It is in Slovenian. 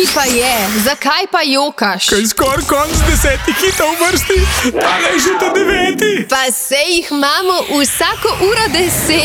ki pa je? Zakaj pa jokaš? Kaj skoraj konc 10 hitov v vrsti, tale je že ta 9. Pa sej jih imamo vsako uro 10.